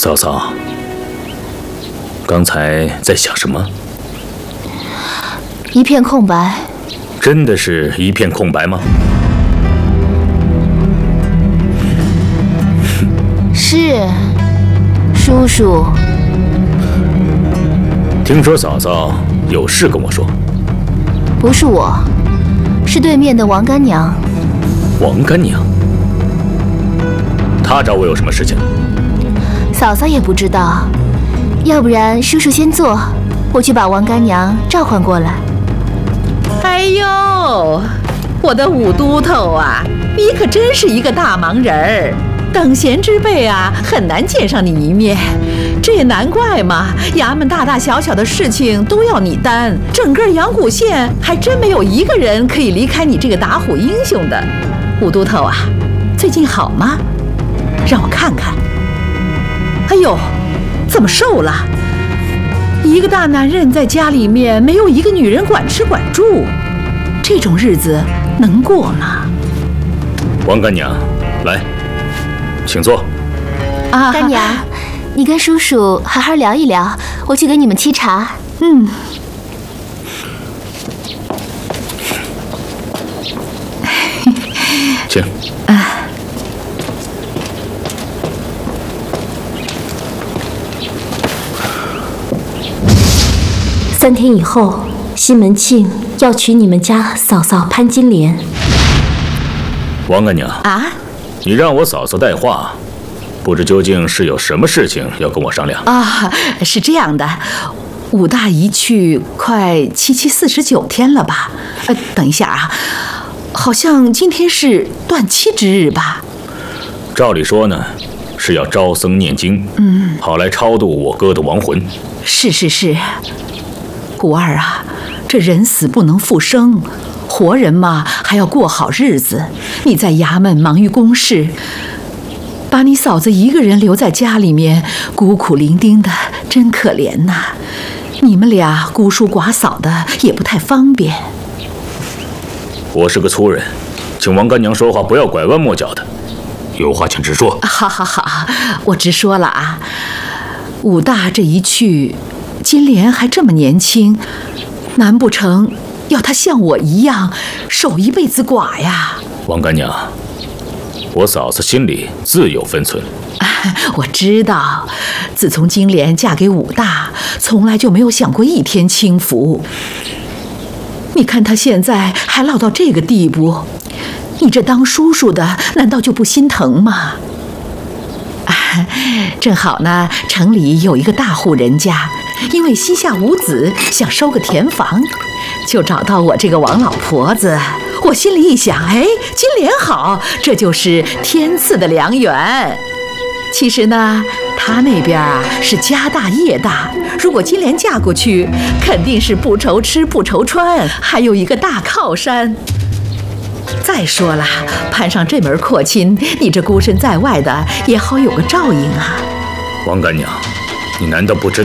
嫂嫂，刚才在想什么？ 一片空白。 真的是一片空白吗？ 是，叔叔。 听说嫂嫂有事跟我说。 不是我，是对面的王干娘。 王干娘？她找我有什么事情？ 嫂嫂也不知道，要不然叔叔先坐，我去把王干娘召唤过来。 哎呦，我的武都头啊，你可真是一个大忙人儿，等闲之辈啊，很难见上你一面。这也难怪嘛，衙门大大小小的事情都要你担，整个阳谷县还真没有一个人可以离开你这个打虎英雄的。武都头啊，最近好吗？让我看看。哎呦，怎么瘦了？一个大男人在家里面没有一个女人管吃管住，这种日子能过吗？ 王干娘，来，请坐。 干娘，你跟叔叔好好聊一聊，我去给你们沏茶。 嗯。 请。 3天以后，西门庆要娶你们家嫂嫂潘金莲。 王干娘啊， 你让我嫂嫂带话，不知究竟是有什么事情要跟我商量啊？是这样的，武大一去快749天了吧？等一下啊，好像今天是断期之日吧？ 照理说呢，是要招僧念经，好来超度我哥的亡魂。 是。古二啊，这人死不能复生，活人嘛还要过好日子。你在衙门忙于公事，把你嫂子一个人留在家里面，孤苦伶仃的，真可怜呐。你们俩孤叔寡嫂的，也不太方便。 我是个粗人，请王干娘说话不要拐弯抹角的，有话请直说。 好，我直说了啊。武大这一去，金莲还这么年轻，难不成要她像我一样守一辈子寡呀？ 王干娘，我嫂子心里自有分寸。 我知道，自从金莲嫁给武大，从来就没有享过一天清福。你看她现在还老到这个地步，你这当叔叔的难道就不心疼吗？正好呢，城里有一个大户人家，因为膝下无子，想收个田房，就找到我这个王老婆子。我心里一想，哎，金莲好，这就是天赐的良缘。其实呢，他那边啊是家大业大，如果金莲嫁过去，肯定是不愁吃不愁穿，还有一个大靠山。再说了，攀上这门阔亲，你这孤身在外的也好有个照应啊。 王干娘，你难道不知道